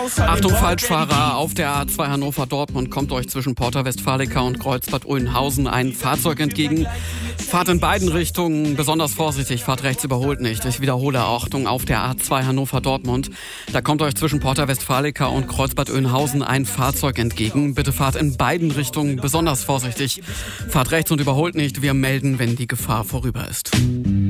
Achtung, Falschfahrer, auf der A2 Hannover-Dortmund kommt euch zwischen Porta Westfalica und Kreuzbad Oeynhausen ein Fahrzeug entgegen. Fahrt in beiden Richtungen besonders vorsichtig, fahrt rechts, überholt nicht. Ich wiederhole, Achtung, auf der A2 Hannover-Dortmund. Da kommt euch zwischen Porta Westfalica und Kreuzbad Oeynhausen ein Fahrzeug entgegen. Bitte fahrt in beiden Richtungen besonders vorsichtig. Fahrt rechts und überholt nicht. Wir melden, wenn die Gefahr vorüber ist.